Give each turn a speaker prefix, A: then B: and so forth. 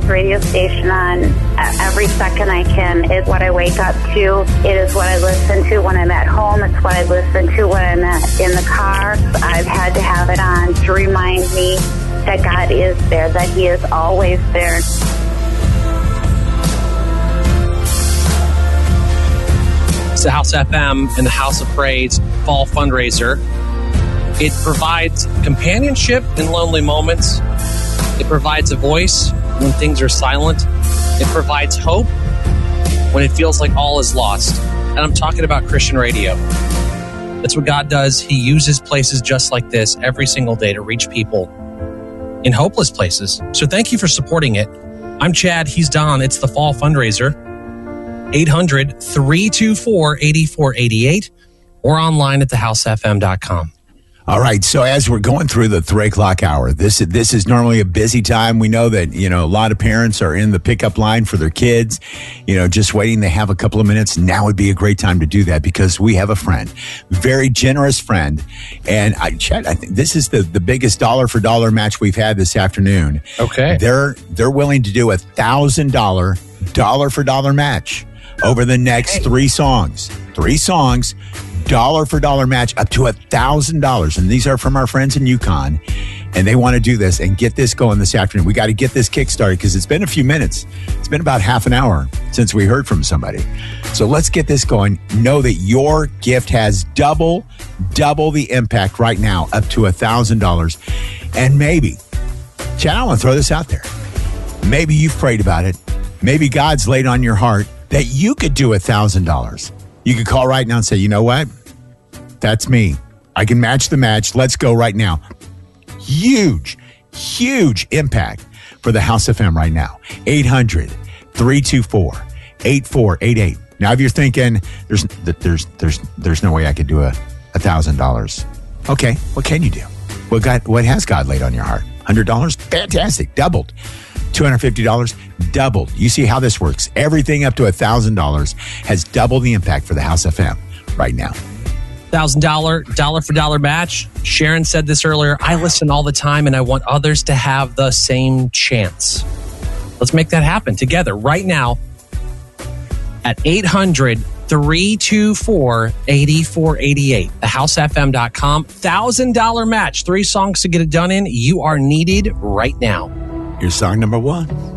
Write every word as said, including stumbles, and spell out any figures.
A: radio station on every second I can. It's what I wake up to. It is what I listen to when I'm at home. It's what I listen to when I'm at, in the car. I've had to have it on to remind me that God is there, that He is always there.
B: It's the House F M and the House of Praise Fall Fundraiser. It provides companionship in lonely moments. It provides a voice when things are silent. It provides hope when it feels like all is lost. And I'm talking about Christian radio. That's what God does. He uses places just like this every single day to reach people in hopeless places. So thank you for supporting it. I'm Chad. He's Don. It's the Fall Fundraiser. eight hundred, three two four, eight four eight eight or online at the house f m dot com.
C: All right, so as we're going through the three o'clock hour, this this is normally a busy time. We know that, you know, a lot of parents are in the pickup line for their kids, you know, just waiting. They have a couple of minutes. Now would be a great time to do that because we have a friend, very generous friend. And I, Chad, I think this is the, the biggest dollar for dollar match we've had this afternoon.
B: Okay.
C: They're, they're willing to do a thousand dollar dollar for dollar match over the next okay. three songs, three songs. Dollar for dollar match up to a thousand dollars. And these are from our friends in Yukon. And they want to do this and get this going this afternoon. We got to get this kickstarted because it's been a few minutes. It's been about half an hour since we heard from somebody. So let's get this going. Know that your gift has double, double the impact right now, up to a thousand dollars. And maybe, Chad, I want to throw this out there. Maybe you've prayed about it. Maybe God's laid on your heart that you could do a thousand dollars. You could call right now and say, you know what? That's me. I can match the match. Let's go right now. Huge, huge impact for the House F M right now. eight hundred, three two four, eight four eight eight. Now, if you're thinking, there's there's there's there's no way I could do a one thousand dollars. Okay, what can you do? What, God, what has God laid on your heart? one hundred dollars? Fantastic. Doubled. two hundred fifty dollars, doubled. You see how this works. Everything up to one thousand dollars has doubled the impact for the House F M right now.
B: one thousand dollars dollar for dollar match. Sharon said this earlier. I listen all the time and I want others to have the same chance. Let's make that happen together right now at eight hundred, three two four, eight four eight eight. the house f m dot com. one thousand dollars match. Three songs to get it done in. You are needed right now.
C: Here's song number one.